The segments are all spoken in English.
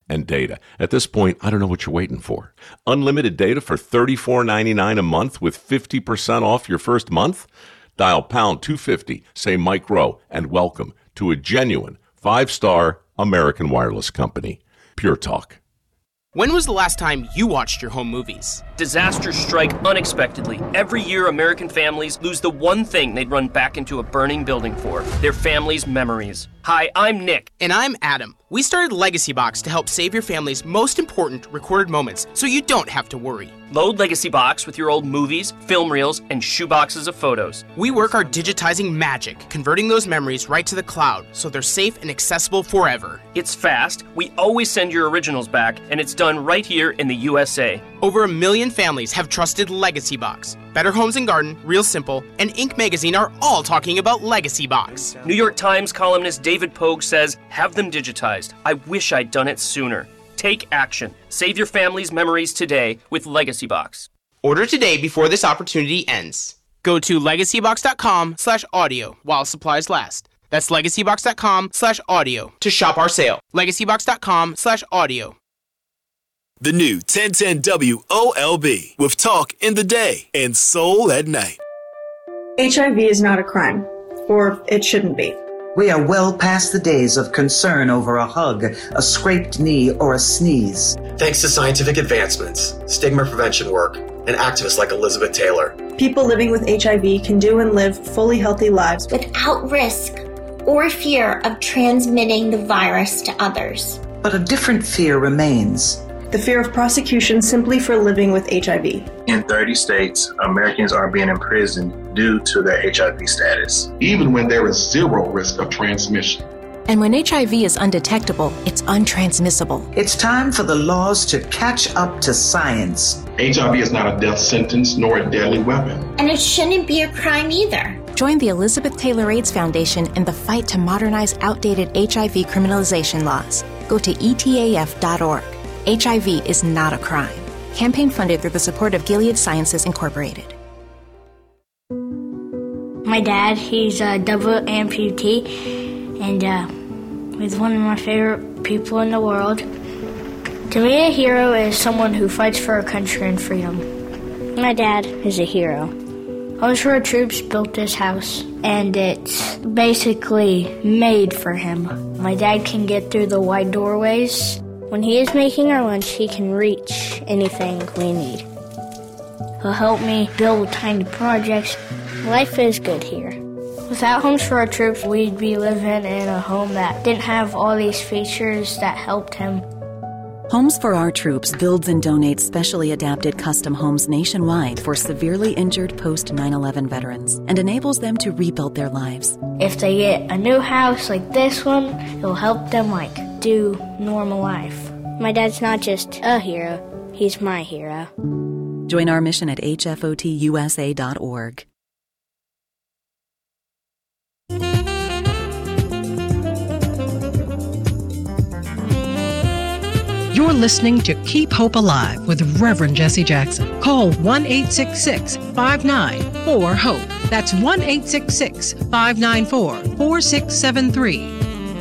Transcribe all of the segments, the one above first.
and data. At this point, I don't know what you're waiting for. Unlimited data for $34.99 a month with 50% off your first month? Dial pound 250, say Mike Rowe, and welcome to a genuine 5-star American wireless company. Pure Talk. When was the last time you watched your home movies? Disasters strike unexpectedly. Every year, American families lose the one thing they'd run back into a burning building for, their family's memories. Hi, I'm Nick. And I'm Adam. We started Legacy Box to help save your family's most important recorded moments so you don't have to worry. Load Legacy Box with your old movies, film reels, and shoeboxes of photos. We work our digitizing magic, converting those memories right to the cloud so they're safe and accessible forever. It's fast, we always send your originals back, and it's done right here in the USA. Over 1 million families have trusted Legacy Box. Better Homes and Garden, Real Simple, and Inc. magazine are all talking about Legacy Box. New York Times columnist David Pogue says, have them digitized. I wish I'd done it sooner. Take action. Save your family's memories today with Legacy Box. Order today before this opportunity ends. Go to legacybox.com/audio while supplies last. That's legacybox.com/audio to shop our sale. legacybox.com/audio. The new 1010 WOLB with talk in the day and soul at night. HIV is not a crime, or it shouldn't be. We are well past the days of concern over a hug, a scraped knee, or a sneeze. Thanks to scientific advancements, stigma prevention work, and activists like Elizabeth Taylor. People living with HIV can do and live fully healthy lives without risk or fear of transmitting the virus to others. But a different fear remains. The fear of prosecution simply for living with HIV. In 30 states, Americans are being imprisoned due to their HIV status, even when there is zero risk of transmission. And when HIV is undetectable, it's untransmissible. It's time for the laws to catch up to science. HIV is not a death sentence nor a deadly weapon. And it shouldn't be a crime either. Join the Elizabeth Taylor AIDS Foundation in the fight to modernize outdated HIV criminalization laws. Go to etaf.org. HIV is not a crime. Campaign funded through the support of Gilead Sciences Incorporated. My dad, he's a double amputee, and he's one of my favorite people in the world. To me, a hero is someone who fights for our country and freedom. My dad is a hero. Homes for Our Troops built this house, and it's basically made for him. My dad can get through the wide doorways. When he is making our lunch, he can reach anything we need. He'll help me build tiny projects. Life is good here. Without Homes for Our Troops, we'd be living in a home that didn't have all these features that helped him. Homes for Our Troops builds and donates specially adapted custom homes nationwide for severely injured post-9/11 veterans and enables them to rebuild their lives. If they get a new house like this one, it'll help them do normal life. My dad's not just a hero, he's my hero. Join our mission at hfotusa.org. You're listening to Keep Hope Alive with Reverend Jesse Jackson. Call 1-866-594-HOPE. That's 1-866-594-4673.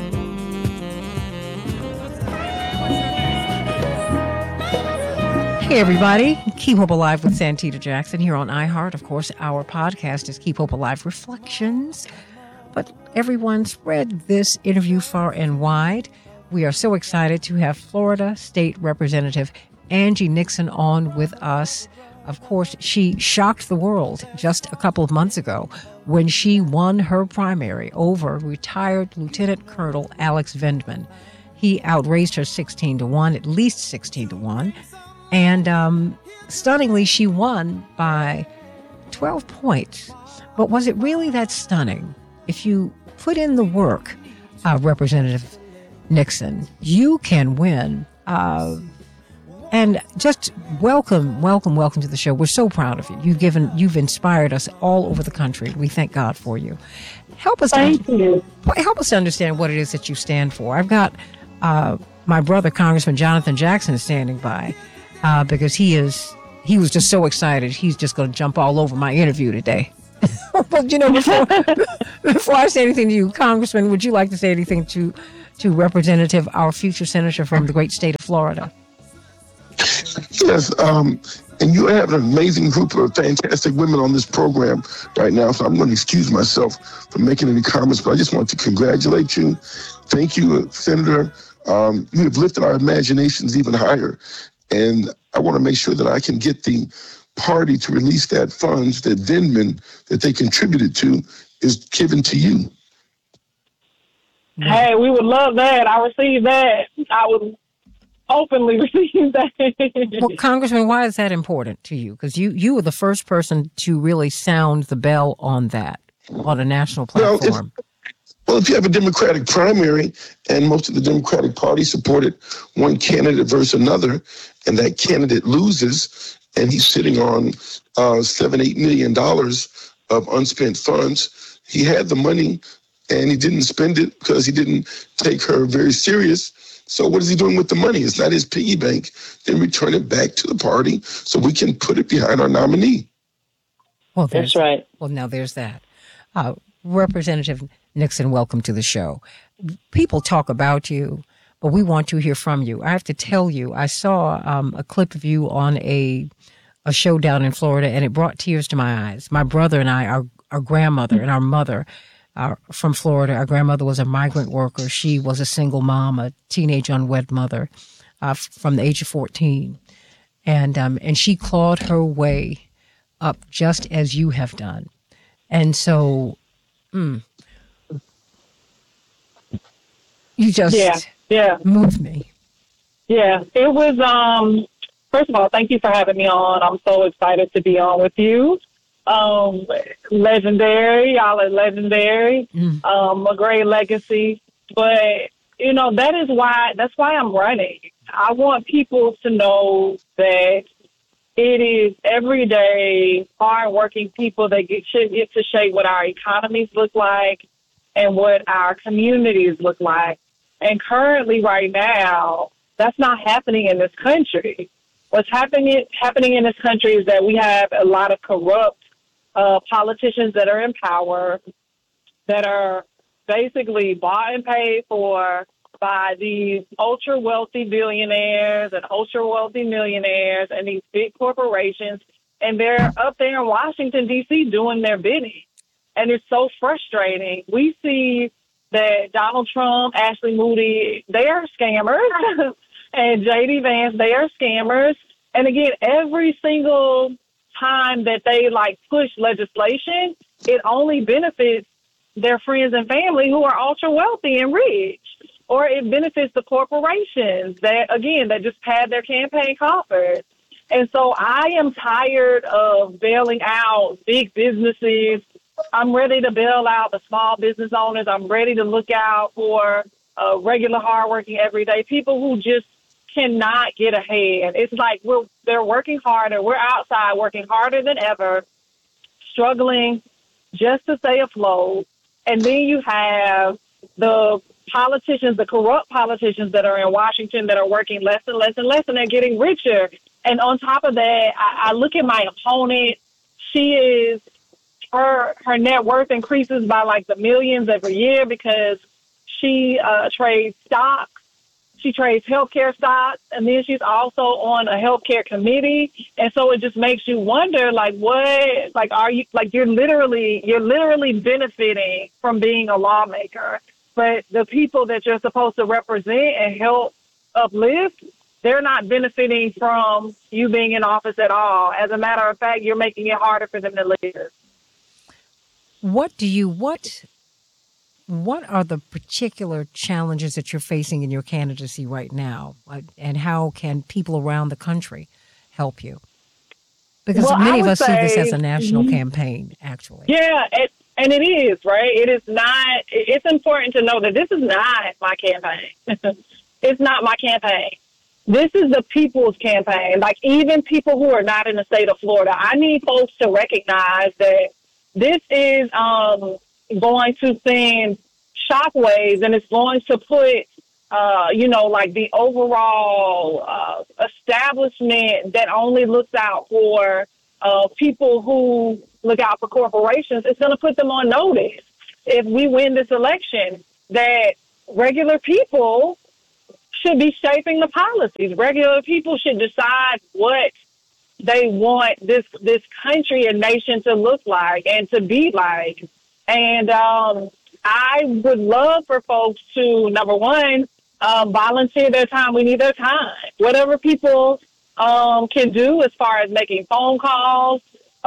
Hey, everybody. Keep Hope Alive with Santita Jackson here on iHeart. Of course, our podcast is Keep Hope Alive Reflections. But everyone, spread this interview far and wide. We are so excited to have Florida State Representative Angie Nixon on with us. Of course, she shocked the world just a couple of months ago when she won her primary over retired Lieutenant Colonel Alex Vindman. He outraised her 16-1, at least 16-1. And stunningly, she won by 12 points. But was it really that stunning? If you put in the work, Representative Nixon, you can win. And just welcome to the show. We're so proud of you. You've inspired us all over the country. We thank God for you. Help us to understand what it is that you stand for. I've got my brother, Congressman Jonathan Jackson, standing by because he was just so excited. He's just going to jump all over my interview today. But before I say anything to you, Congressman, would you like to say anything to to Representative, our future senator from the great state of Florida. Yes, and you have an amazing group of fantastic women on this program right now, so I'm going to excuse myself from making any comments, but I just want to congratulate you. Thank you, Senator. You have lifted our imaginations even higher, and I want to make sure that I can get the party to release that funds that Vindman that they contributed to is given to you. Hey, we would love that. I received that. I would openly receive that. Well, Congressman, why is that important to you? Because you were the first person to really sound the bell on that on a national platform. Well, if you have a Democratic primary and most of the Democratic Party supported one candidate versus another, and that candidate loses, and he's sitting on $7-8 million of unspent funds, he had the money and he didn't spend it because he didn't take her very serious. So what is he doing with the money? It's not his piggy bank. Then return it back to the party so we can put it behind our nominee. Well, that's right. Well, now there's that. Representative Nixon, welcome to the show. People talk about you, but we want to hear from you. I have to tell you, I saw a clip of you on a show down in Florida, and it brought tears to my eyes. My brother and I, our grandmother and our mother from Florida. Our grandmother was a migrant worker. She was a single mom, a teenage unwed mother from the age of 14. And she clawed her way up just as you have done. And so, you just moved me. Yeah, it was, first of all, thank you for having me on. I'm so excited to be on with you. Legendary, y'all are legendary, a great legacy. But, you know, that's why I'm running. I want people to know that it is everyday, hard-working people that should get to shape what our economies look like and what our communities look like. And currently, right now, that's not happening in this country. What's happening in this country is that we have a lot of corrupt politicians that are in power that are basically bought and paid for by these ultra-wealthy billionaires and ultra-wealthy millionaires and these big corporations, and they're up there in Washington, D.C. doing their bidding. And it's so frustrating. We see that Donald Trump, Ashley Moody, they are scammers, and J.D. Vance, they are scammers. And again, every single time that they push legislation, it only benefits their friends and family who are ultra wealthy and rich, or it benefits the corporations that just pad their campaign coffers. And so I am tired of bailing out big businesses. I'm ready to bail out the small business owners. I'm ready to look out for regular, hardworking, everyday people who just cannot get ahead. It's like they're working harder. We're outside working harder than ever, struggling just to stay afloat. And then you have the politicians, the corrupt politicians that are in Washington that are working less and less and less, and they're getting richer. And on top of that, I look at my opponent. Her net worth increases by the millions every year because she trades stocks. She trades healthcare stocks, and then she's also on a healthcare committee. And so it just makes you wonder, you're literally benefiting from being a lawmaker. But the people that you're supposed to represent and help uplift, they're not benefiting from you being in office at all. As a matter of fact, you're making it harder for them to live. What are the particular challenges that you're facing in your candidacy right now? And how can people around the country help you? Because many of us see this as a national campaign, actually. Yeah, and it is, right? It is not. It's important to know that this is not my campaign. It's not my campaign. This is the people's campaign. Even people who are not in the state of Florida, I need folks to recognize that this is going to send shockwaves, and it's going to put, the overall establishment that only looks out for people who look out for corporations. It's going to put them on notice if we win this election that regular people should be shaping the policies. Regular people should decide what they want this country and nation to look like and to be like. And I would love for folks to, number one, volunteer their time. We need their time. Whatever people can do as far as making phone calls,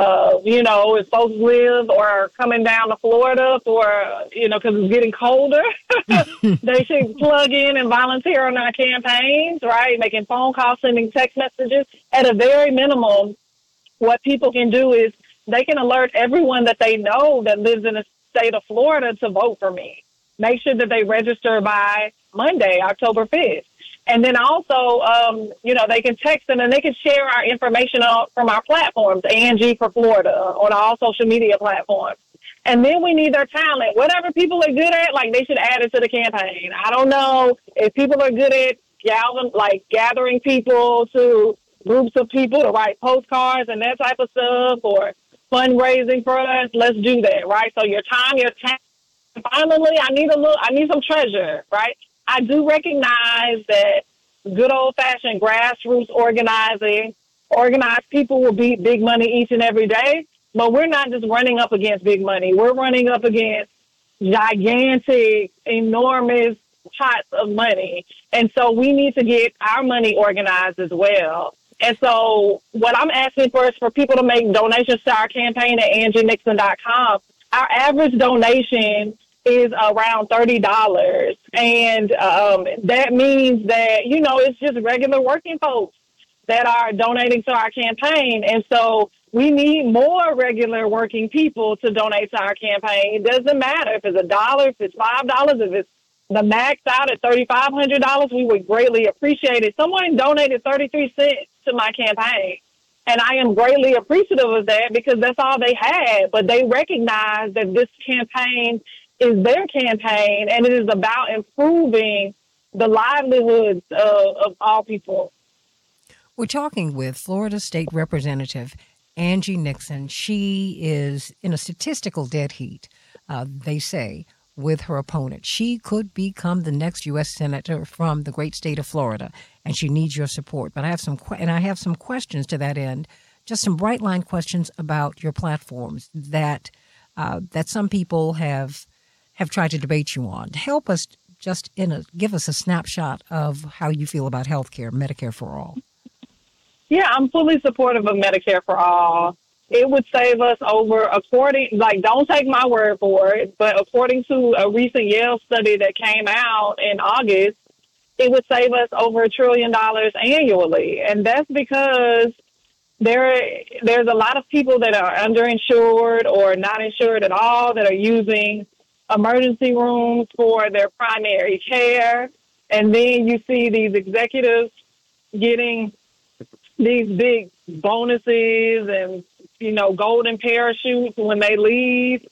if folks live or are coming down to Florida for, because it's getting colder, they should plug in and volunteer on our campaigns, right? Making phone calls, sending text messages. At a very minimum, what people can do is they can alert everyone that they know that lives in the state of Florida to vote for me. Make sure that they register by Monday, October 5th. And then also, they can text them and they can share our information from our platforms, Angie for Florida, on all social media platforms. And then we need their talent. Whatever people are good at, they should add it to the campaign. I don't know if people are good at gathering people to groups of people to write postcards and that type of stuff, or fundraising for us. Let's do that, right? So your time, your talent. Finally, I need some treasure, right? I do recognize that good old-fashioned grassroots organized people will beat big money each and every day, but we're not just running up against big money. We're running up against gigantic, enormous pots of money. And so we need to get our money organized as well. And so what I'm asking for is for people to make donations to our campaign at AngieNixon.com. Our average donation is around $30. And that means that, it's just regular working folks that are donating to our campaign. And so we need more regular working people to donate to our campaign. It doesn't matter if it's $1, if it's $5, if it's the max out at $3,500, we would greatly appreciate it. Someone donated 33 cents to my campaign. And I am greatly appreciative of that because that's all they had. But they recognize that this campaign is their campaign, and it is about improving the livelihoods of all people. We're talking with Florida State Representative Angie Nixon. She is in a statistical dead heat, they say, with her opponent. She could become the next U.S. Senator from the great state of Florida, and she needs your support. But I have some questions to that end, just some bright line questions about your platforms that some people have tried to debate you on. Help us give us a snapshot of how you feel about health care, Medicare for all. Yeah, I'm fully supportive of Medicare for all. It would save us don't take my word for it, but according to a recent Yale study that came out in August, it would save us over $1 trillion annually. And that's because there's a lot of people that are underinsured or not insured at all that are using emergency rooms for their primary care. And then you see these executives getting these big bonuses and, golden parachutes when they leave.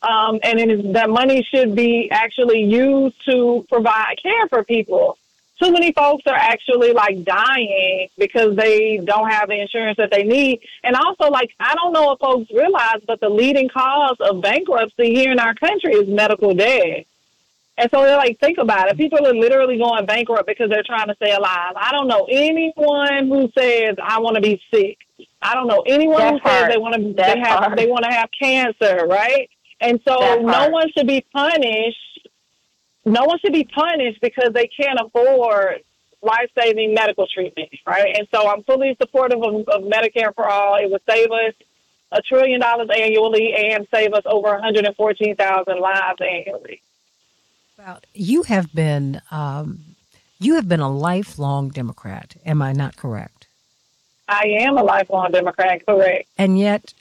And that money should be actually used to provide care for people. Too many folks are actually dying because they don't have the insurance that they need. And also, I don't know if folks realize, but the leading cause of bankruptcy here in our country is medical debt. And so they're think about it. People are literally going bankrupt because they're trying to stay alive. I don't know anyone who says, I want to be sick. I don't know anyone who says they want to have cancer, right? And so no one should be punished. No one should be punished because they can't afford life-saving medical treatment, right? And so I'm fully supportive of Medicare for all. It would save us $1 trillion annually and save us over 114,000 lives annually. You have been a lifelong Democrat. Am I not correct? I am a lifelong Democrat, correct. And yet,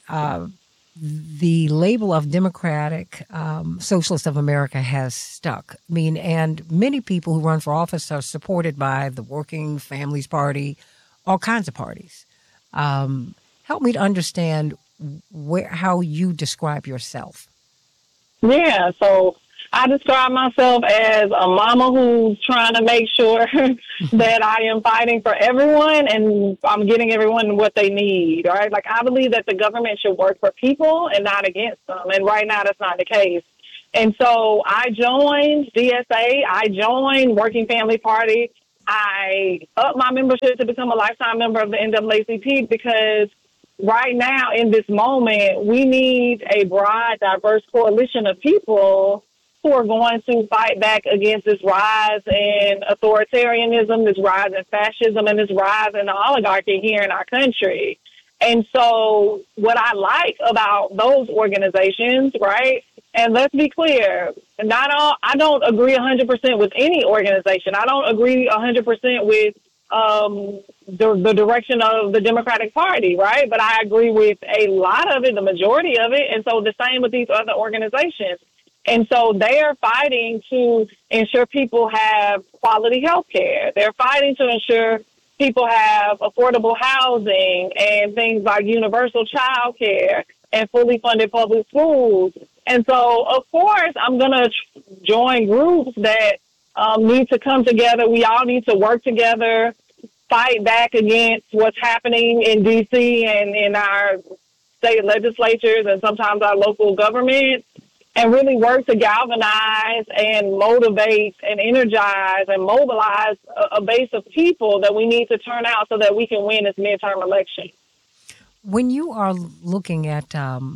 the label of Democratic Socialist of America has stuck. And many people who run for office are supported by the Working Families Party, all kinds of parties. Help me to understand how you describe yourself. Yeah, so I describe myself as a mama who's trying to make sure that I am fighting for everyone and I'm getting everyone what they need, right? I believe that the government should work for people and not against them. And right now, that's not the case. And so I joined DSA. I joined Working Family Party. I upped my membership to become a lifetime member of the NAACP because right now, in this moment, we need a broad, diverse coalition of people who are going to fight back against this rise in authoritarianism, this rise in fascism, and this rise in the oligarchy here in our country. And so what I like about those organizations, right, and let's be clear, I don't agree 100% with any organization. I don't agree 100% with the direction of the Democratic Party, right? But I agree with a lot of it, the majority of it. And so the same with these other organizations. And so they are fighting to ensure people have quality health care. They're fighting to ensure people have affordable housing and things like universal child care and fully funded public schools. And so, of course, I'm going to join groups that need to come together. We all need to work together, fight back against what's happening in D.C. and in our state legislatures and sometimes our local government, and really work to galvanize and motivate and energize and mobilize a base of people that we need to turn out so that we can win this midterm election. When you are looking at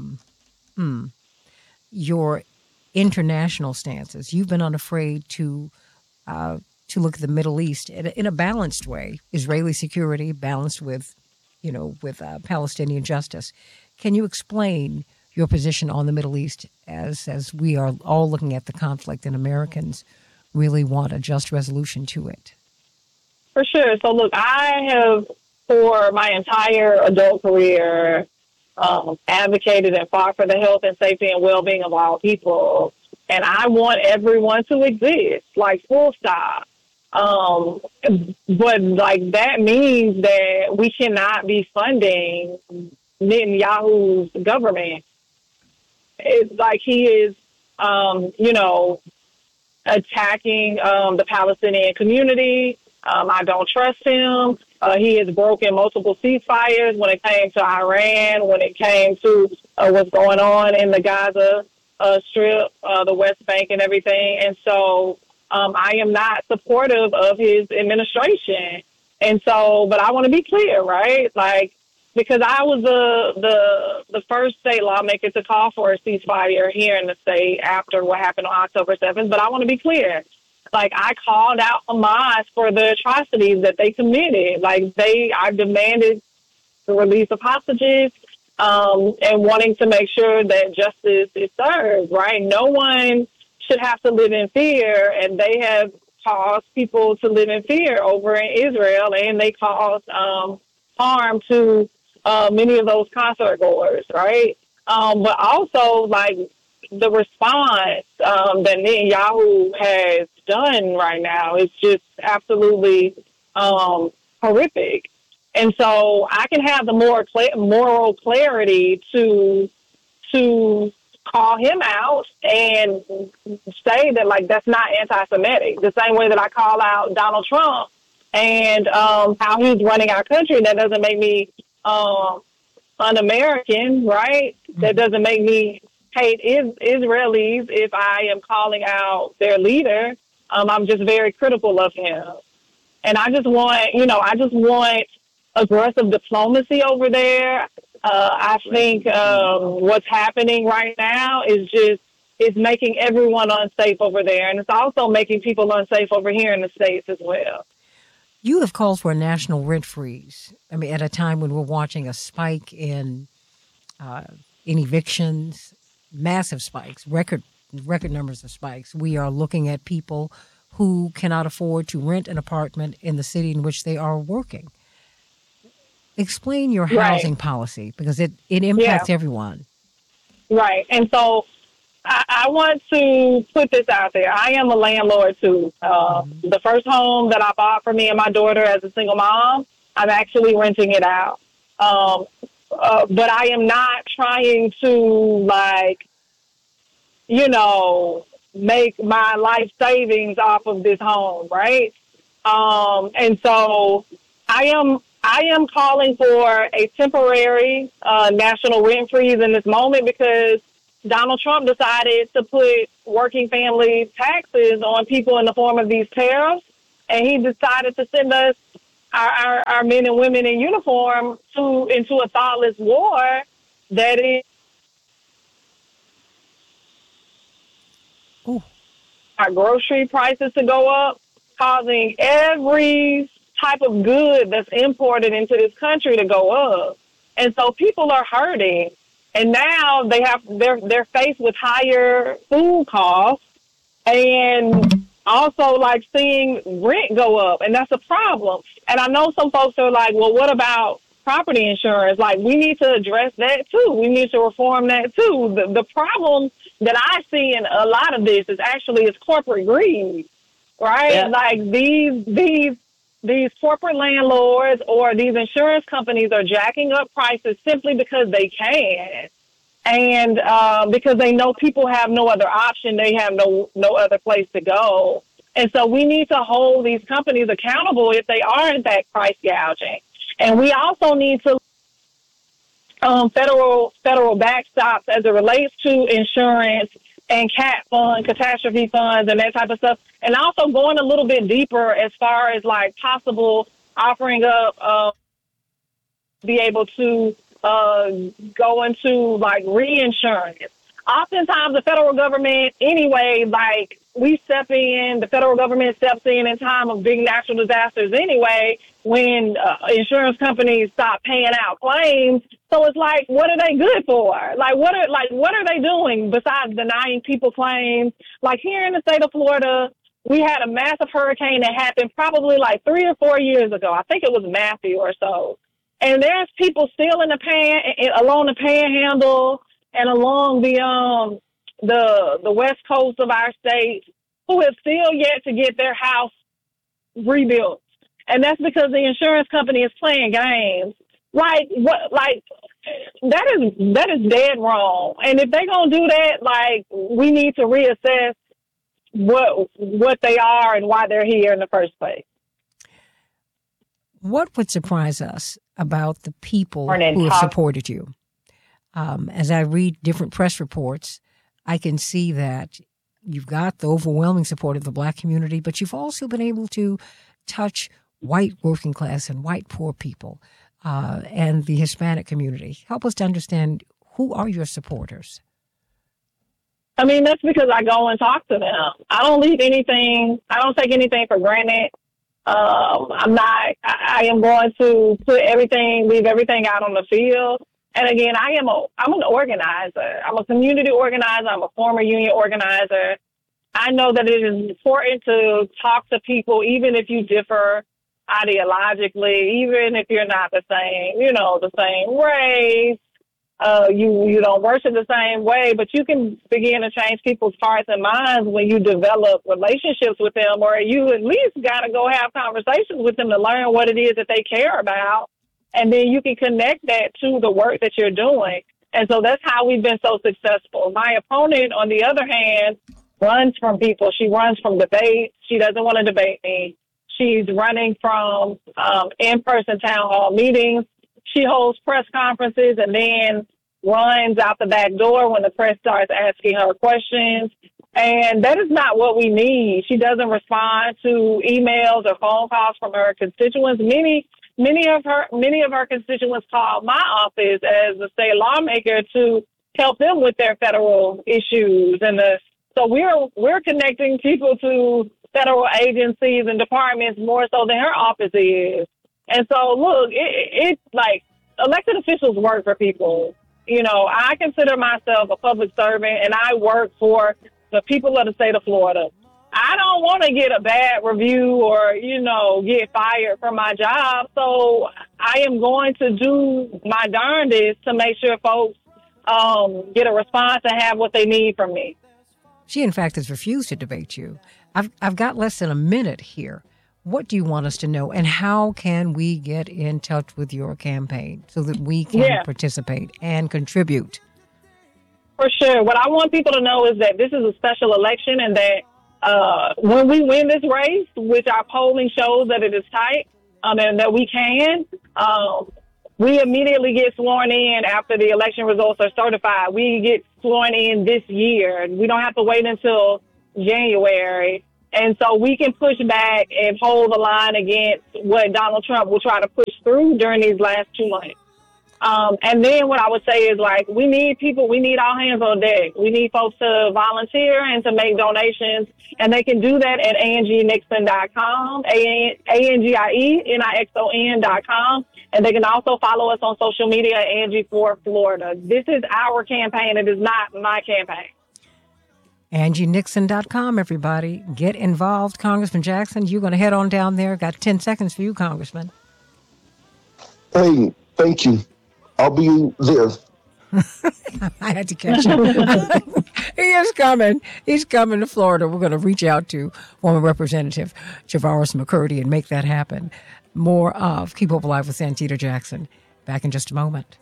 your international stances, you've been unafraid to look at the Middle East in a balanced way, Israeli security balanced with Palestinian justice. Can you explain your position on the Middle East as we are all looking at the conflict and Americans really want a just resolution to it? For sure. So look, I have for my entire adult career advocated and fought for the health and safety and well-being of all people. And I want everyone to exist, like full stop. But like that means that we cannot be funding Netanyahu's government. It's like he is, attacking the Palestinian community. I don't trust him. He has broken multiple ceasefires when it came to Iran, when it came to what's going on in the Gaza Strip, the West Bank and everything. And so I am not supportive of his administration. And so, but I want to be clear, right? Like, because I was the first state lawmaker to call for a ceasefire here in the state after what happened on October 7th. But I want to be clear. Like, I called out Hamas for the atrocities that they committed. Like, I demanded the release of hostages and wanting to make sure that justice is served, right? No one should have to live in fear, and they have caused people to live in fear over in Israel, and they caused harm to many of those concert goers, right? But also, like, the response that Netanyahu has done right now is just absolutely horrific. And so I can have the moral clarity to call him out and say that, like, that's not anti-Semitic. The same way that I call out Donald Trump and how he's running our country, that doesn't make me un-American, right? That doesn't make me hate Israelis if I am calling out their leader. I'm just very critical of him. And I just want aggressive diplomacy over there. I think what's happening right now is making everyone unsafe over there. And it's also making people unsafe over here in the States as well. You have called for a national rent freeze. I mean, at a time when we're watching a spike in evictions, massive spikes, record numbers of spikes. We are looking at people who cannot afford to rent an apartment in the city in which they are working. Explain your housing policy, because it impacts everyone. Right. And so I want to put this out there. I am a landlord, too. The first home that I bought for me and my daughter as a single mom, I'm actually renting it out. But I am not trying to, make my life savings off of this home, right? And so I am calling for a temporary national rent freeze in this moment because Donald Trump decided to put working family taxes on people in the form of these tariffs. And he decided to send us, our men and women in uniform, into a thoughtless war that is our grocery prices to go up, causing every type of good that's imported into this country to go up. And so people are hurting. And now they're faced with higher food costs and also like seeing rent go up. And that's a problem. And I know some folks are like, well, what about property insurance? Like, we need to address that too. We need to reform that too. The problem that I see in a lot of this is corporate greed, right? Yeah. Like these corporate landlords or these insurance companies are jacking up prices simply because they can. And because they know people have no other option, they have no other place to go. And so we need to hold these companies accountable if they are in fact price gouging. And we also need to federal backstops as it relates to insurance and CAT fund, catastrophe funds, and that type of stuff. And also going a little bit deeper as far as like possible offering up, be able to go into like reinsurance. Oftentimes the federal government anyway, like the federal government steps in time of big natural disasters anyway, when insurance companies stop paying out claims. So it's like, what are they good for? What are they doing besides denying people claims? Like here in the state of Florida, we had a massive hurricane that happened probably like 3 or 4 years ago. I think it was Matthew or so. And there's people still along the Panhandle and along the west coast of our state who have still yet to get their house rebuilt. And that's because the insurance company is playing games. That is dead wrong. And if they're going to do that, like, we need to reassess what they are and why they're here in the first place. What would surprise us about the people who have supported you? As I read different press reports, I can see that you've got the overwhelming support of the Black community, but you've also been able to touch white working class and white poor people and the Hispanic community. Help us to understand, who are your supporters? I mean, that's because I go and talk to them. I don't take anything for granted. I am going to leave everything out on the field. And again, I'm an organizer. I'm a community organizer. I'm a former union organizer. I know that it is important to talk to people, even if you differ ideologically, even if you're not the same race, you don't worship the same way, but you can begin to change people's hearts and minds when you develop relationships with them, or you at least got to go have conversations with them to learn what it is that they care about. And then you can connect that to the work that you're doing. And so that's how we've been so successful. My opponent, on the other hand, runs from people. She runs from debate. She doesn't want to debate me. She's running from in-person town hall meetings. She holds press conferences and then runs out the back door when the press starts asking her questions. And that is not what we need. She doesn't respond to emails or phone calls from her constituents. Many of her constituents call my office as a state lawmaker to help them with their federal issues. So we're connecting people to federal agencies and departments more so than her office is. And so, look, it's like elected officials work for people. I consider myself a public servant, and I work for the people of the state of Florida. I don't want to get a bad review or, get fired from my job. So I am going to do my darndest to make sure folks get a response and have what they need from me. She, in fact, has refused to debate you. I've got less than a minute here. What do you want us to know, and how can we get in touch with your campaign so that we can participate and contribute? For sure. What I want people to know is that this is a special election, and that when we win this race, which our polling shows that it is tight, and that we can, we immediately get sworn in after the election results are certified. We get sworn in this year. We don't have to wait until January. And so we can push back and hold the line against what Donald Trump will try to push through during these last 2 months. And then what I would say is, like, we need people, we need all hands on deck. We need folks to volunteer and to make donations, and they can do that at AngieNixon.com, ANGIENIXON.com, and they can also follow us on social media at Angie for Florida. This is our campaign. It is not my campaign. AngieNixon.com, everybody. Get involved. Congressman Jackson, you're going to head on down there. Got 10 seconds for you, Congressman. Hey, thank you. I'll be there. I had to catch him. He is coming. He's coming to Florida. We're going to reach out to former Representative Javaris McCurdy and make that happen. More of Keep Hope Alive with Santita Jackson. Back in just a moment.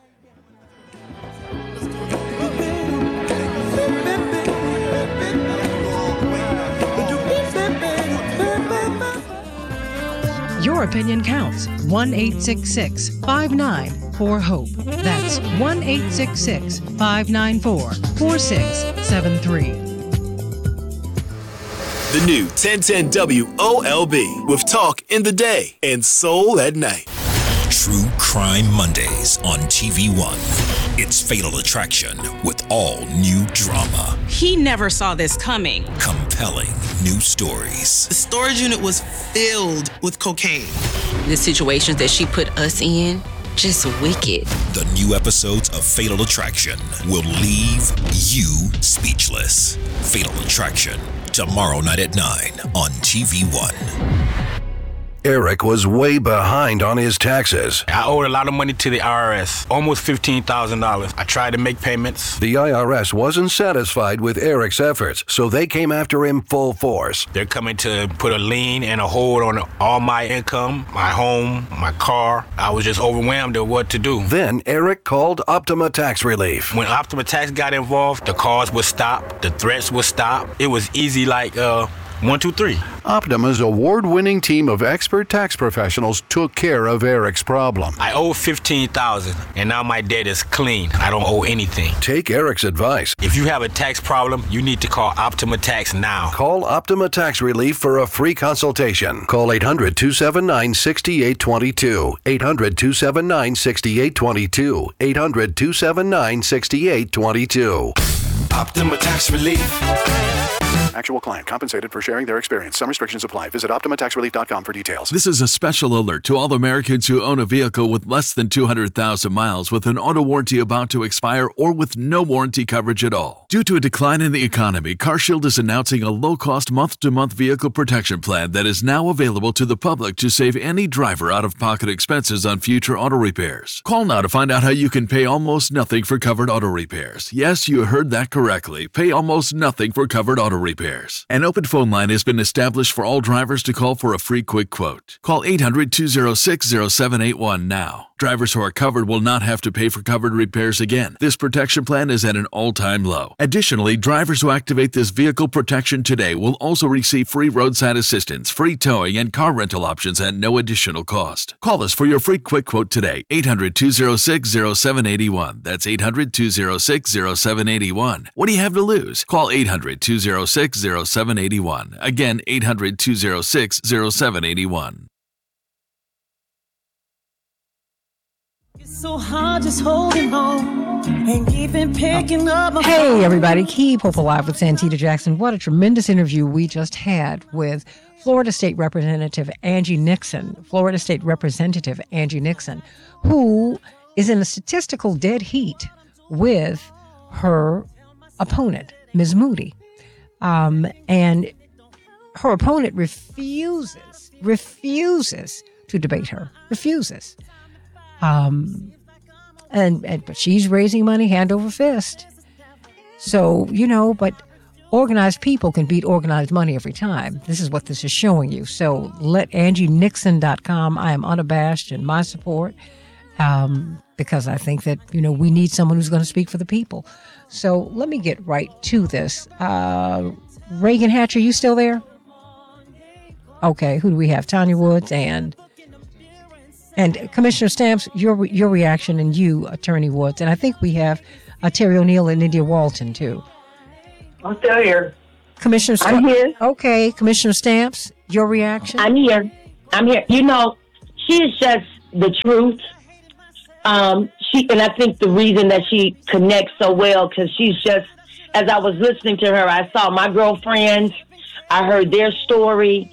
Your opinion counts. 1-866-594-HOPE. That's 1-866-594-4673. The new 1010 WOLB with Talk in the Day and Soul at Night. True Crime Mondays on TV1. It's Fatal Attraction with all new drama. He never saw this coming. Compelling new stories. The storage unit was filled with cocaine. The situations that she put us in, just wicked. The new episodes of Fatal Attraction will leave you speechless. Fatal Attraction, tomorrow night at 9 on TV1. Eric was way behind on his taxes. I owed a lot of money to the IRS, almost $15,000. I tried to make payments. The IRS wasn't satisfied with Eric's efforts, so they came after him full force. They're coming to put a lien and a hold on all my income, my home, my car. I was just overwhelmed at what to do. Then Eric called Optima Tax Relief. When Optima Tax got involved, the calls would stop, the threats would stop. It was easy like 1, 2, 3. Optima's award-winning team of expert tax professionals took care of Eric's problem. I owe $15,000, and now my debt is clean. I don't owe anything. Take Eric's advice. If you have a tax problem, you need to call Optima Tax now. Call Optima Tax Relief for a free consultation. Call 800-279-6822. 800-279-6822. 800-279-6822. Optima Tax Relief. Actual client compensated for sharing their experience. Some restrictions apply. Visit OptimaTaxRelief.com for details. This is a special alert to all Americans who own a vehicle with less than 200,000 miles with an auto warranty about to expire or with no warranty coverage at all. Due to a decline in the economy, CarShield is announcing a low-cost month-to-month vehicle protection plan that is now available to the public to save any driver out-of-pocket expenses on future auto repairs. Call now to find out how you can pay almost nothing for covered auto repairs. Yes, you heard that correctly. Pay almost nothing for covered auto repairs. An open phone line has been established for all drivers to call for a free quick quote. Call 800-206-0781 now. Drivers who are covered will not have to pay for covered repairs again. This protection plan is at an all-time low. Additionally, drivers who activate this vehicle protection today will also receive free roadside assistance, free towing, and car rental options at no additional cost. Call us for your free quick quote today. 800-206-0781. That's 800-206-0781. What do you have to lose? Call 800-206-0781. Again, 800-206-0781. So hard just holding on and even picking up. Hey, everybody. Keep Hope Alive with Santita Jackson. What a tremendous interview we just had with Florida State Representative Angie Nixon, who is in a statistical dead heat with her opponent, Ms. Moody. And her opponent refuses to debate her, refuses. But she's raising money hand over fist. So, but organized people can beat organized money every time. This is what this is showing you. So let AngieNixon.com. I am unabashed in my support because I think that, we need someone who's going to speak for the people. So let me get right to this. Reagan Hatcher, you still there? Okay, who do we have? Tanya Woods and And Commissioner Stamps, your reaction, and you, Attorney Woods, and I think we have Terry O'Neill and India Walton too. I'm still here. Commissioner Stamps. I'm here. Okay, Commissioner Stamps, your reaction? I'm here. You know, she is just the truth. And I think the reason that she connects so well, because she's just, as I was listening to her, I saw my girlfriends, I heard their story,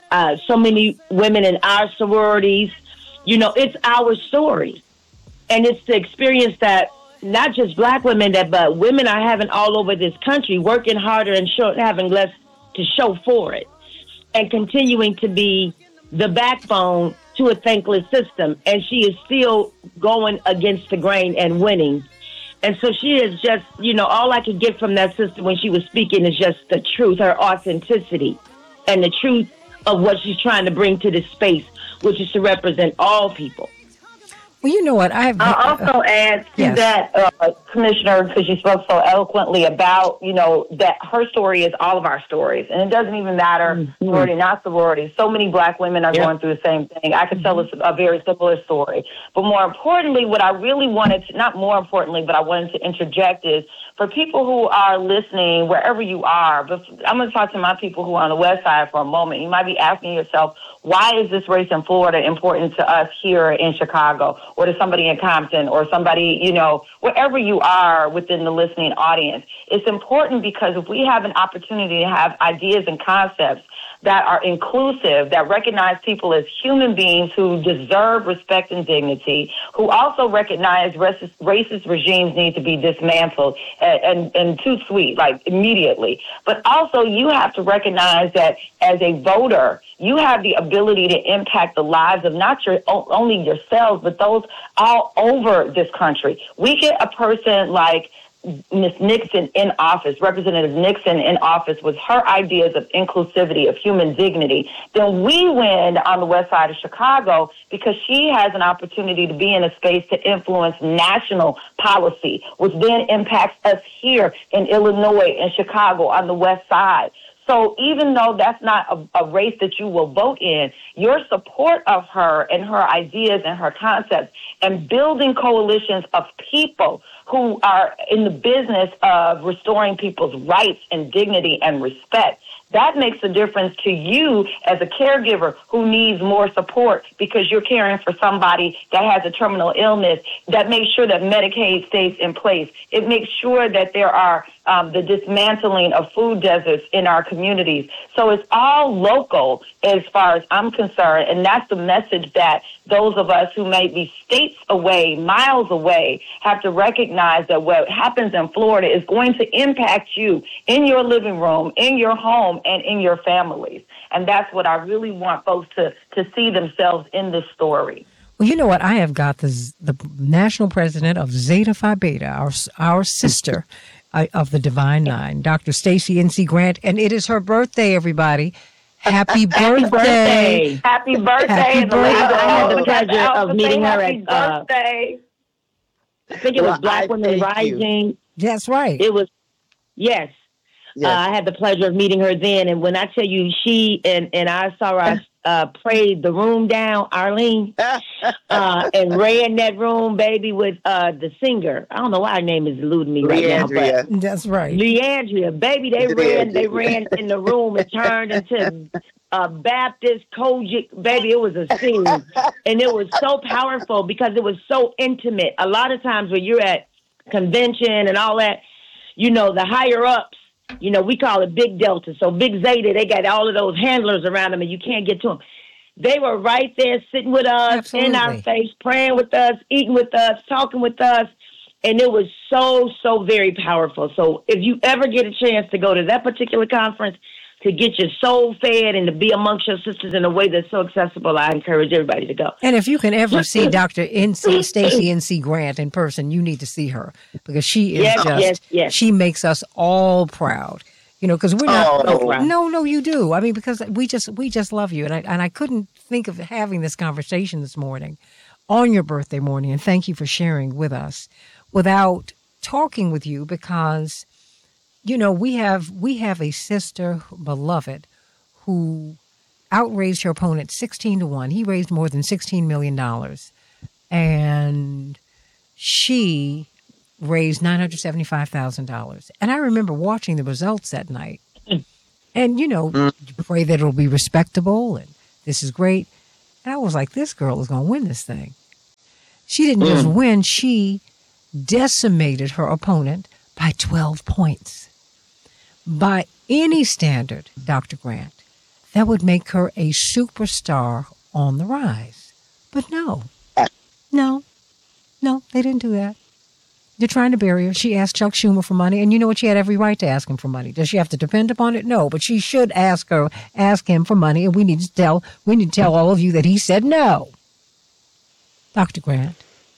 so many women in our sororities. You know, it's our story. And it's the experience that not just black women, but women are having all over this country, working harder and having less to show for it, and continuing to be the backbone to a thankless system. And she is still going against the grain and winning. And so she is just, you know, all I could get from that sister when she was speaking is just the truth, her authenticity, and the truth of what she's trying to bring to this space, which is to represent all people. Well, you know what? I'll also add to that, Commissioner, because you spoke so eloquently about, you know, that her story is all of our stories. And it doesn't even matter, sorority, not sorority. So many black women are going through the same thing. I could tell a very similar story. But more importantly, what I really wanted to, not more importantly, but I wanted to interject is, for people who are listening, wherever you are, but I'm going to talk to my people who are on the West Side for a moment. You might be asking yourself, why is this race in Florida important to us here in Chicago, or to somebody in Compton, or somebody, you know, wherever you are within the listening audience? It's important because if we have an opportunity to have ideas and concepts that are inclusive, that recognize people as human beings who deserve respect and dignity, who also recognize racist regimes need to be dismantled and too sweet, like immediately. But also you have to recognize that as a voter, you have the ability to impact the lives of not only yourselves, but those all over this country. We get a person like Ms. Nixon in office, Representative Nixon in office, with her ideas of inclusivity, of human dignity, then we win on the West Side of Chicago because she has an opportunity to be in a space to influence national policy, which then impacts us here in Illinois and Chicago on the West Side. So even though that's not a race that you will vote in, your support of her and her ideas and her concepts and building coalitions of people who are in the business of restoring people's rights and dignity and respect, that makes a difference to you as a caregiver who needs more support because you're caring for somebody that has a terminal illness. That makes sure that Medicaid stays in place. It makes sure that there are the dismantling of food deserts in our communities. So it's all local as far as I'm concerned, and that's the message that those of us who may be states away, miles away, have to recognize that what happens in Florida is going to impact you in your living room, in your home, and in your families. And that's what I really want folks to see themselves in this story. Well, you know what? I have got the national president of Zeta Phi Beta, our sister of the Divine Nine, Dr. Stacey N.C. Grant, and it is her birthday, everybody. Happy birthday. Happy birthday. Happy birthday. I had the pleasure of meeting her at birthday. I think it was Black Women Rising. That's right. It was, yes. I had the pleasure of meeting her then. And when I tell you, she and I saw her prayed the room down, Arlene, and ran that room, baby, with the singer. I don't know why her name is eluding me right now. But that's right. Leandria, baby, they ran in the room and turned into Baptist, Kojic, baby, it was a scene. And it was so powerful because it was so intimate. A lot of times when you're at convention and all that, you know, the higher ups, you know, we call it Big Delta. So Big Zeta, they got all of those handlers around them and you can't get to them. They were right there sitting with us, Absolutely. In our face, praying with us, eating with us, talking with us. And it was so very powerful. So if you ever get a chance to go to that particular conference, to get your soul fed and to be amongst your sisters in a way that's so accessible, I encourage everybody to go. And if you can ever see Dr. Stacey N.C. Grant in person, you need to see her because she is she makes us all proud. You know, because we're not. No, you do. I mean, because we just love you, and I couldn't think of having this conversation this morning on your birthday morning, and thank you for sharing with us without talking with you because. You know, we have a sister, beloved, who outraised her opponent 16-1. He raised more than $16 million. And she raised $975,000. And I remember watching the results that night. And, you pray that it'll be respectable and this is great. And I was like, this girl is going to win this thing. She didn't just win. She decimated her opponent by 12 points. By any standard, Dr. Grant, that would make her a superstar on the rise. But no, they didn't do that. They're trying to bury her. She asked Chuck Schumer for money, and you know what? She had every right to ask him for money. Does she have to depend upon it? No, but she should ask him for money, and we need to tell all of you that he said no. Dr. Grant.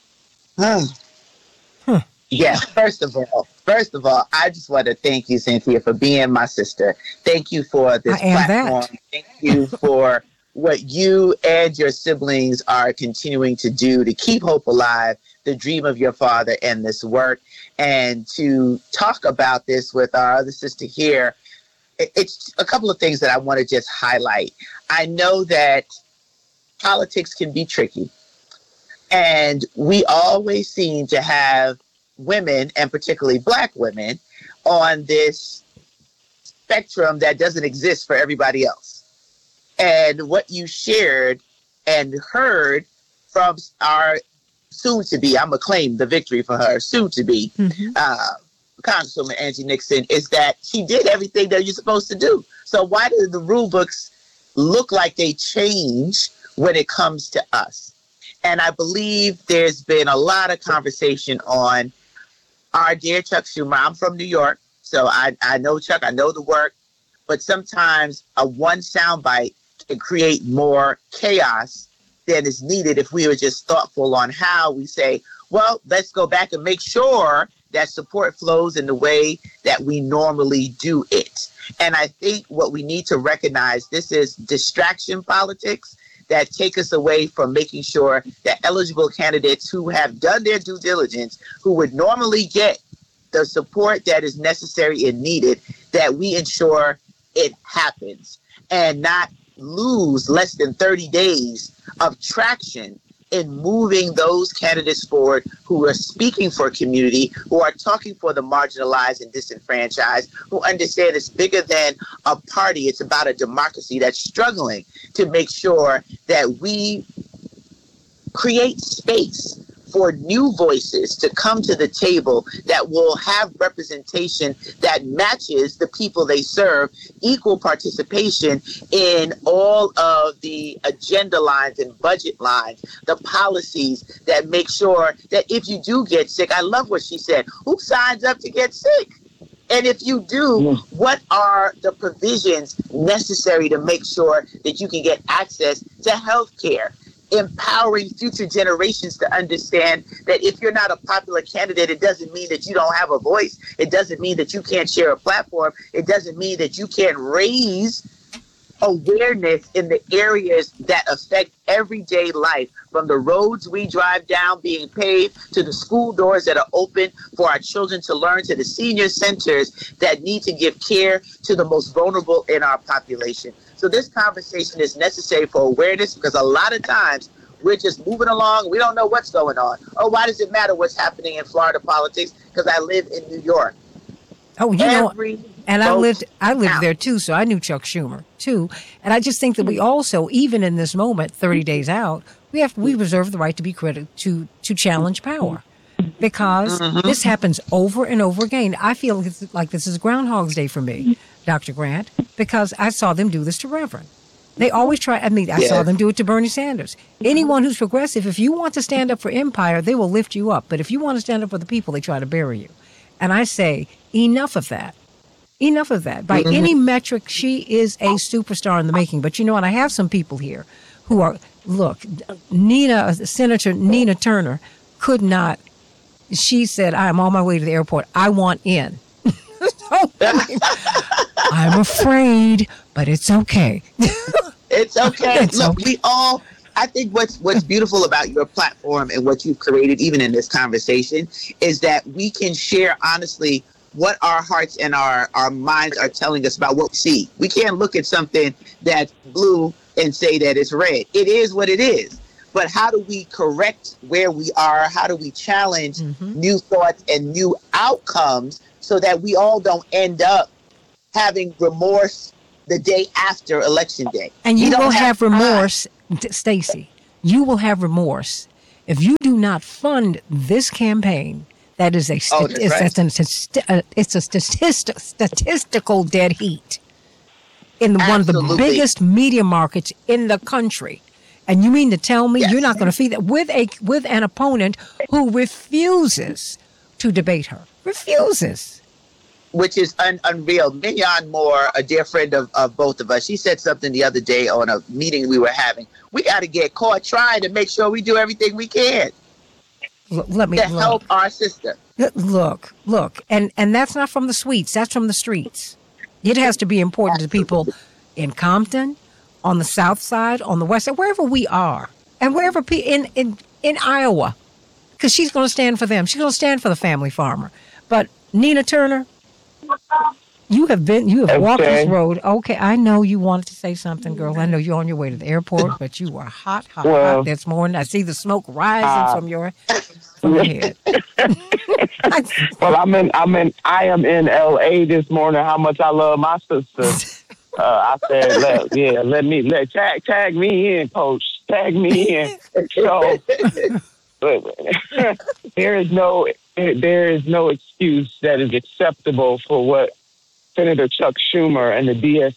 Yeah, first of all, I just want to thank you, Cynthia, for being my sister. Thank you for this platform. Thank you for what you and your siblings are continuing to do to keep hope alive, the dream of your father and this work. And to talk about this with our other sister here, it's a couple of things that I want to just highlight. I know that politics can be tricky. And we always seem to have women, and particularly Black women, on this spectrum that doesn't exist for everybody else. And what you shared and heard from our soon-to-be, I'm going to claim the victory for her, soon-to-be, Congresswoman Angie Nixon, is that she did everything that you're supposed to do. So why do the rule books look like they change when it comes to us? And I believe there's been a lot of conversation on our dear Chuck Schumer. I'm from New York, so I know Chuck, I know the work, but sometimes a one soundbite can create more chaos than is needed if we were just thoughtful on how we say, well, let's go back and make sure that support flows in the way that we normally do it. And I think what we need to recognize, this is distraction politics that take us away from making sure that eligible candidates who have done their due diligence, who would normally get the support that is necessary and needed, that we ensure it happens and not lose less than 30 days of traction in moving those candidates forward who are speaking for community, who are talking for the marginalized and disenfranchised, who understand it's bigger than a party. It's about a democracy that's struggling to make sure that we create space for new voices to come to the table that will have representation that matches the people they serve, equal participation in all of the agenda lines and budget lines, the policies that make sure that if you do get sick, I love what she said, who signs up to get sick? And if you do, what are the provisions necessary to make sure that you can get access to health care? Empowering future generations to understand that if you're not a popular candidate, it doesn't mean that you don't have a voice. It doesn't mean that you can't share a platform. It doesn't mean that you can't raise awareness in the areas that affect everyday life, from the roads we drive down being paved, to the school doors that are open for our children to learn, to the senior centers that need to give care to the most vulnerable in our population. So this conversation is necessary for awareness, because a lot of times we're just moving along. We don't know what's going on. Oh, why does it matter what's happening in Florida politics? Because I live in New York. Oh, you know, and I lived there too, so I knew Chuck Schumer too. And I just think that we also, even in this moment, 30 days out, we reserve the right to be critical, to challenge power, because this happens over and over again. I feel like this is Groundhog's Day for me, Dr. Grant, because I saw them do this to Reverend. They always try. I mean, I saw them do it to Bernie Sanders. Anyone who's progressive, if you want to stand up for empire, they will lift you up. But if you want to stand up for the people, they try to bury you. And I say, enough of that. Enough of that. By any metric, she is a superstar in the making. But you know what? I have some people here who are, look, Senator Nina Turner could not, she said, I am on my way to the airport. I want in. I'm afraid, but it's okay. It's okay. Look, we all, I think what's beautiful about your platform and what you've created, even in this conversation, is that we can share honestly what our hearts and our minds are telling us about what we see. We can't look at something that's blue and say that it's red. It is what it is. But how do we correct where we are? How do we challenge new thoughts and new outcomes so that we all don't end up having remorse the day after Election Day? And you will have remorse, Stacey. You will have remorse if you do not fund this campaign. That is a statistical dead heat in one of the biggest media markets in the country. And you mean to tell me you're not going to feed that with an opponent who refuses to debate her? Refuses. Which is unreal. Mignon Moore, a dear friend of both of us, she said something the other day on a meeting we were having. We got to get caught trying to make sure we do everything we can to help our sister. Look. And that's not from the suites. That's from the streets. It has to be important to people in Compton, on the South Side, on the West Side, wherever we are, and wherever in Iowa, because she's going to stand for them. She's going to stand for the family farmer. But Nina Turner, you have walked this road. Okay, I know you wanted to say something, girl. I know you're on your way to the airport, but you were hot this morning. I see the smoke rising from your head. Well, I am in LA this morning. How much I love my sister. I said, tag me in, Coach. Tag me in. So there is no excuse that is acceptable for what Senator Chuck Schumer and the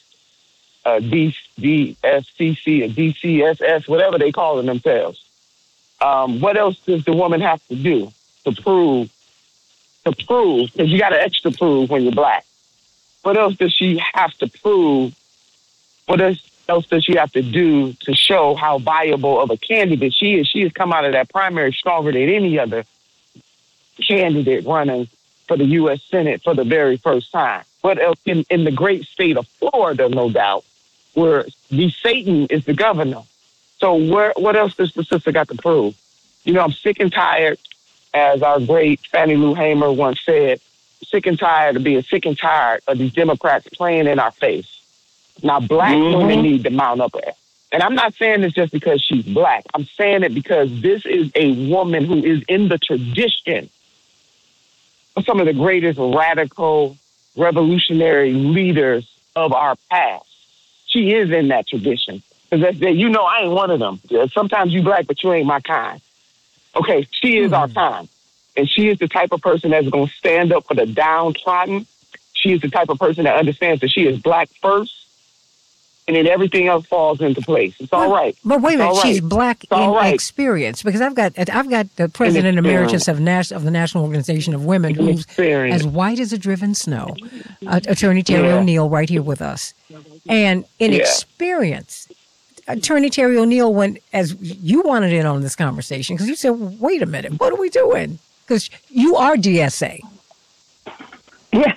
DSCC or DCSS, whatever they call themselves. What else does the woman have to do to prove? Because you got to extra prove when you're black. What else does she have to prove? What else does she have to do to show how viable of a candidate she is? She has come out of that primary stronger than any other candidate running for the U.S. Senate for the very first time. What else in the great state of Florida, no doubt, where Satan is the governor. So what else does the sister got to prove? You know, I'm sick and tired, as our great Fannie Lou Hamer once said, sick and tired of being sick and tired of these Democrats playing in our face. Now, black women need to mount up. And I'm not saying this just because she's black. I'm saying it because this is a woman who is in the tradition of some of the greatest radical, revolutionary leaders of our past. She is in that tradition. Because I ain't one of them. Sometimes you black, but you ain't my kind. Okay, she is our kind. And she is the type of person that's going to stand up for the downtrodden. She is the type of person that understands that she is black first, and then everything else falls into place. It's all right. But wait a minute, she's black in experience, because I've got the president emeritus of the National Organization of Women, who's as white as a driven snow, Attorney Terry O'Neill, right here with us, and in experience. Attorney Terry O'Neill went, as you wanted in on this conversation, because you said, wait a minute, what are we doing? Because you are DSA. Yes,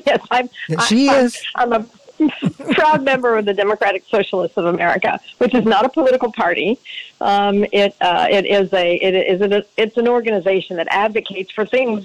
I'm a proud member of the Democratic Socialists of America, which is not a political party. It's an organization that advocates for things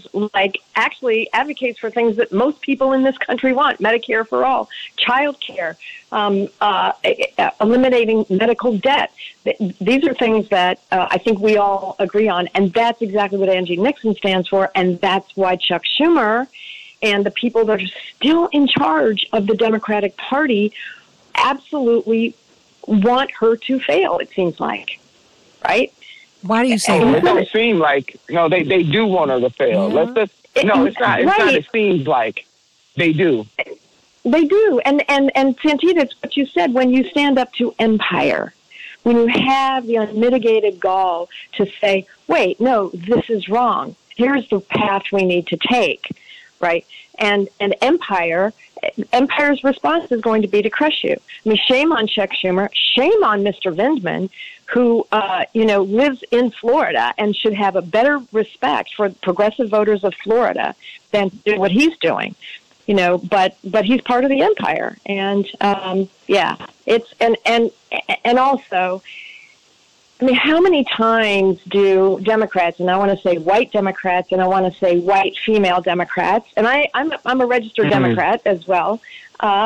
that most people in this country want: Medicare for all, child care, eliminating medical debt. These are things that I think we all agree on, and that's exactly what Angie Nixon stands for, and that's why Chuck Schumer and the people that are still in charge of the Democratic Party absolutely want her to fail, it seems like. Right? Why do you say that? It don't seem like, they do want her to fail. Yeah. It's not, it seems like they do. They do. And Santita, it's what you said, when you stand up to empire, when you have the unmitigated gall to say, wait, no, this is wrong. Here's the path we need to take. Right. And Empire's response is going to be to crush you. I mean, shame on Chuck Schumer, shame on Mr. Vindman, who, lives in Florida and should have a better respect for progressive voters of Florida than what he's doing. But he's part of the empire. And, it's, and also, I mean, how many times do Democrats, and I want to say white Democrats, and I want to say white female Democrats, and I'm a registered Democrat as well, how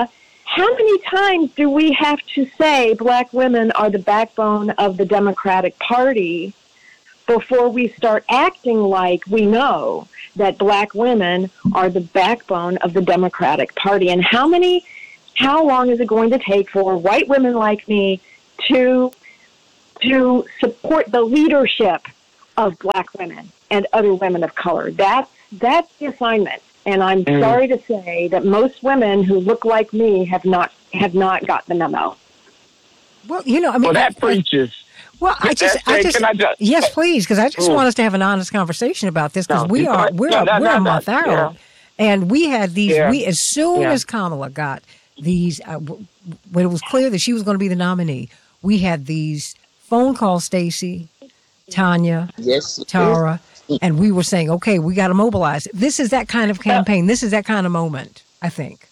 how many times do we have to say Black women are the backbone of the Democratic Party before we start acting like we know that Black women are the backbone of the Democratic Party? And how long is it going to take for white women like me to support the leadership of Black women and other women of color? That's the assignment. And I'm sorry to say that most women who look like me have not got the memo. Well, you know, I mean, well, that preaches. Well, yes, please, because I just want us to have an honest conversation about this, because we're a month out, and we had these. As soon as Kamala got these, when it was clear that she was going to be the nominee, we had these phone calls, Stacey, Tanya, Tara. And we were saying, okay, we got to mobilize. This is that kind of campaign. This is that kind of moment, I think.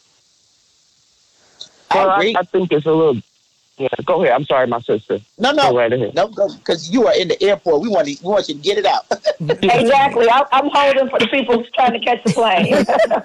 I think it's a little... Yeah, go ahead. I'm sorry, my sister. No. Go right ahead. No, go, because you are in the airport. We want you to get it out. Exactly. I'm holding for the people trying to catch the plane.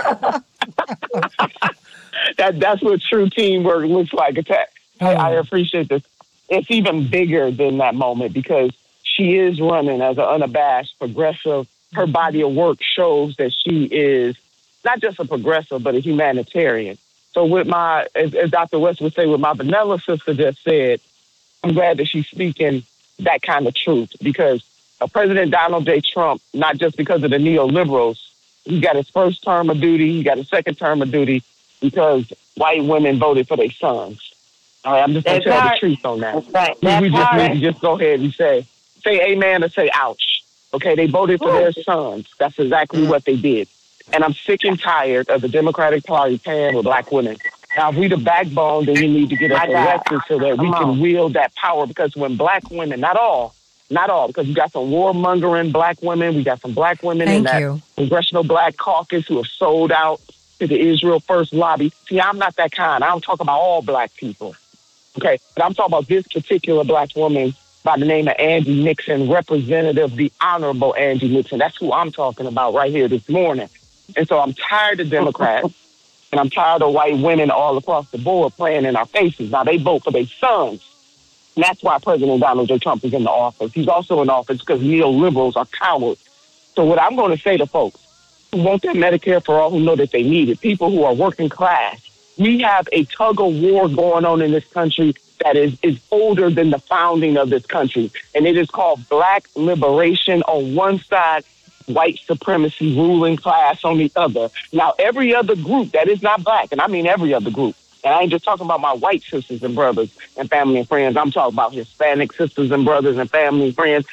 That's what true teamwork looks like. I appreciate this. It's even bigger than that moment, because she is running as an unabashed progressive. Her body of work shows that she is not just a progressive, but a humanitarian. So with as Dr. West would say, what my vanilla sister just said, I'm glad that she's speaking that kind of truth, because President Donald J. Trump, not just because of the neoliberals, he got his first term of duty, he got his second term of duty because white women voted for their sons. All right, I'm just going to tell the truth on that. That's right. We just need to just go ahead and say amen or say ouch. Okay, they voted for their sons. That's exactly what they did. And I'm sick and tired of the Democratic Party paying with Black women. Now, if we the backbone, then you need to get us elected so that we can wield that power. Because when Black women, not all, because you got some warmongering Black women, we got some Black women in that Congressional Black Caucus who have sold out to the Israel First lobby. See, I'm not that kind. I don't talk about all Black people. Okay, but I'm talking about this particular Black woman by the name of Angie Nixon, Representative, the Honorable Angie Nixon. That's who I'm talking about right here this morning. And so I'm tired of Democrats, and I'm tired of white women all across the board playing in our faces. Now, they vote for their sons. And that's why President Donald J. Trump is in the office. He's also in office because neoliberals are cowards. So what I'm going to say to folks who want their Medicare for all, who know that they need it, people who are working class, we have a tug of war going on in this country that is older than the founding of this country. And it is called Black liberation on one side, white supremacy ruling class on the other. Now, every other group that is not Black, and I mean every other group, and I ain't just talking about my white sisters and brothers and family and friends. I'm talking about Hispanic sisters and brothers and family and friends,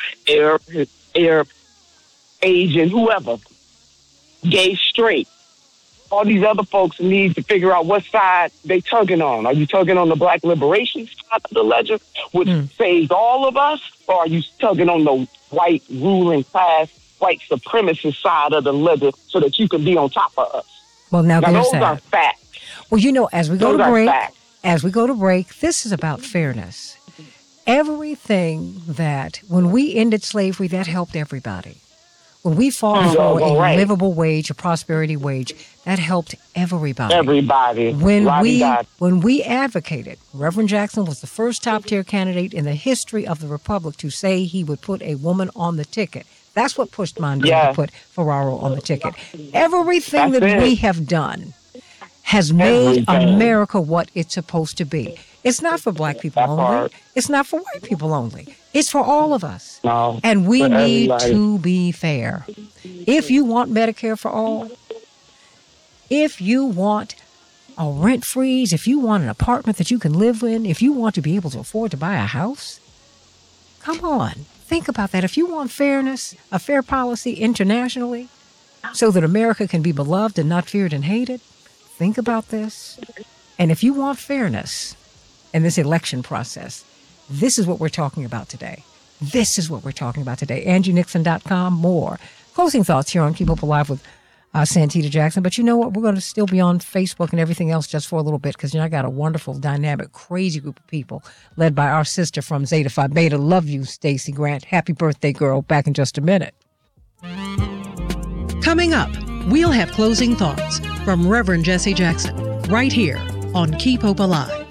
Arab, Asian, whoever, gay, straight. All these other folks need to figure out what side they tugging on. Are you tugging on the Black liberation side of the ledger, which saves all of us, or are you tugging on the white ruling class, white supremacist side of the ledger so that you can be on top of us? Well, now there's those are facts. Well, you know, as we go to break, this is about fairness. Everything that, when we ended slavery, that helped everybody. When we fought for a livable wage, a prosperity wage, that helped everybody. Everybody. When we advocated, Reverend Jackson was the first top-tier candidate in the history of the Republic to say he would put a woman on the ticket. That's what pushed Mondale to put Ferraro on the ticket. Everything that we have done has made America what it's supposed to be. It's not for Black people only. It's not for white people only. It's for all of us. No, and we need to be fair. If you want Medicare for all, if you want a rent freeze, if you want an apartment that you can live in, if you want to be able to afford to buy a house, come on. Think about that. If you want fairness, a fair policy internationally, so that America can be beloved and not feared and hated, think about this. And if you want fairness in this election process, this is what we're talking about today. This is what we're talking about today. AngieNixon.com, more. Closing thoughts here on Keep Hope Alive with Santita Jackson. But you know what? We're going to still be on Facebook and everything else just for a little bit, because I got a wonderful, dynamic, crazy group of people led by our sister from Zeta Phi Beta. Love you, Stacey Grant. Happy birthday, girl. Back in just a minute. Coming up, we'll have closing thoughts from Reverend Jesse Jackson right here on Keep Hope Alive.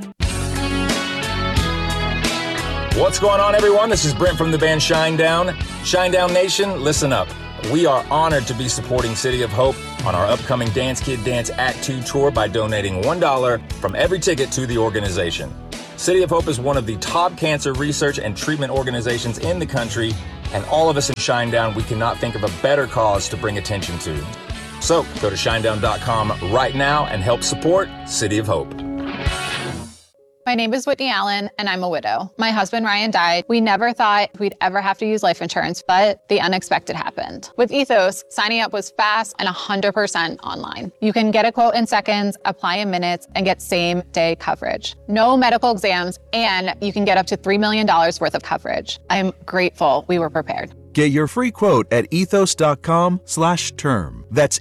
What's going on, everyone? This is Brent from the band Shinedown. Shinedown Nation, listen up. We are honored to be supporting City of Hope on our upcoming Dance Kid Dance Act 2 tour by donating $1 from every ticket to the organization. City of Hope is one of the top cancer research and treatment organizations in the country, and all of us in Shinedown, we cannot think of a better cause to bring attention to. So go to shinedown.com right now and help support City of Hope. My name is Whitney Allen, and I'm a widow. My husband, Ryan, died. We never thought we'd ever have to use life insurance, but the unexpected happened. With Ethos, signing up was fast and 100% online. You can get a quote in seconds, apply in minutes, and get same-day coverage. No medical exams, and you can get up to $3 million worth of coverage. I'm grateful we were prepared. Get your free quote at ethos.com/term. That's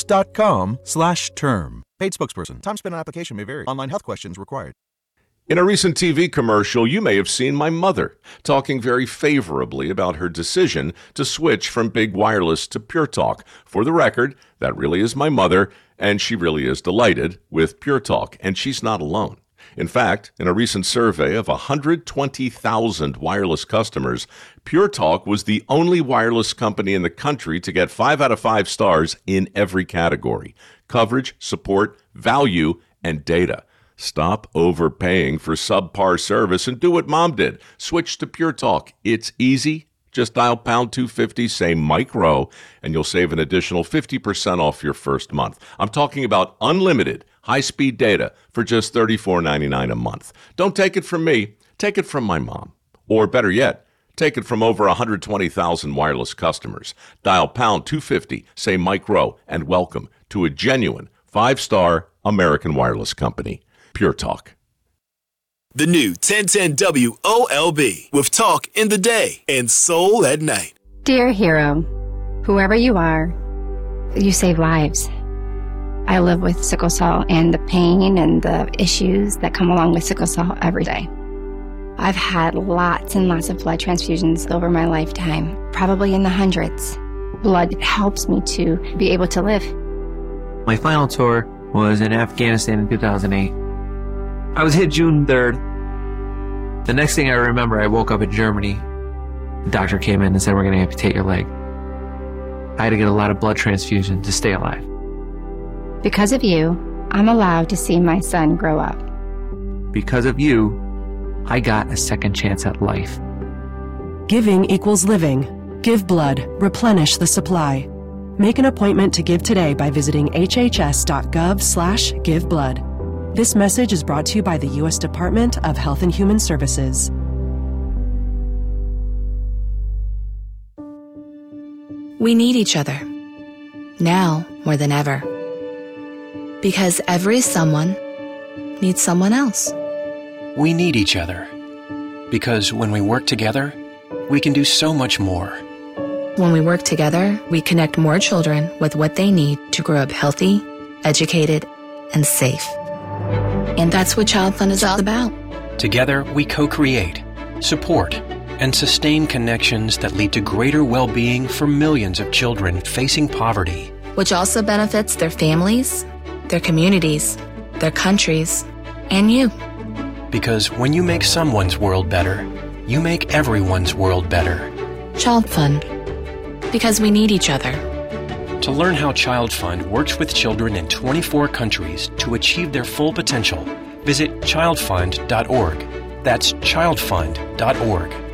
ethos.com/term. Paid spokesperson. Time spent on application may vary. Online health questions required. In a recent TV commercial, you may have seen my mother talking very favorably about her decision to switch from Big Wireless to Pure Talk. For the record, that really is my mother, and she really is delighted with Pure Talk, and she's not alone. In fact, in a recent survey of 120,000 wireless customers, Pure Talk was the only wireless company in the country to get 5 out of 5 stars in every category: coverage, support, value, and data. Stop overpaying for subpar service and do what Mom did. Switch to Pure Talk. It's easy. Just dial pound 250, say Mike Rowe, and you'll save an additional 50% off your first month. I'm talking about unlimited high-speed data for just $34.99 a month. Don't take it from me. Take it from my mom. Or better yet, take it from over 120,000 wireless customers. Dial pound 250, say Mike Rowe, and welcome to a genuine 5-star American wireless company. Pure Talk. The new 1010 WOLB with talk in the day and soul at night. Dear hero, whoever you are, you save lives. I live with sickle cell and the pain and the issues that come along with sickle cell every day. I've had lots and lots of blood transfusions over my lifetime, probably in the hundreds. Blood helps me to be able to live. My final tour was in Afghanistan in 2008. I was hit June 3rd. The next thing I remember, I woke up in Germany. The doctor came in and said, "We're going to amputate your leg." I had to get a lot of blood transfusion to stay alive. Because of you, I'm allowed to see my son grow up. Because of you, I got a second chance at life. Giving equals living. Give blood. Replenish the supply. Make an appointment to give today by visiting hhs.gov/giveblood. This message is brought to you by the U.S. Department of Health and Human Services. We need each other, now more than ever. Because every someone needs someone else. We need each other, because when we work together, we can do so much more. When we work together, we connect more children with what they need to grow up healthy, educated, and safe. And that's what Child Fund is all about. Together, we co-create, support, and sustain connections that lead to greater well-being for millions of children facing poverty. Which also benefits their families, their communities, their countries, and you. Because when you make someone's world better, you make everyone's world better. Child Fund. Because we need each other. To learn how Child Fund works with children in 24 countries to achieve their full potential, visit childfund.org. That's childfund.org.